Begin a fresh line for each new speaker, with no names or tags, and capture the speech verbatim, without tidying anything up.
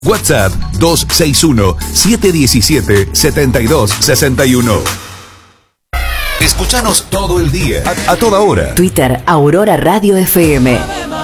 WhatsApp dos seis uno, siete uno siete, siete dos seis uno. Escúchanos todo el día, a, a toda hora.
Twitter, Aurora Radio F M.